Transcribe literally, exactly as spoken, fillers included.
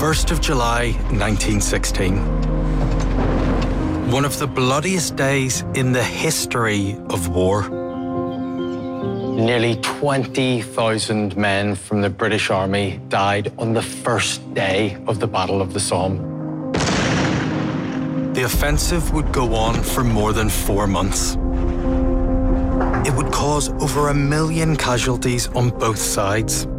first of July, nineteen sixteen. One of the bloodiest days in the history of war. Nearly twenty thousand men from the British Army died on the first day of the Battle of the Somme. The offensive would go on for more than four months. It would cause over a million casualties on both sides.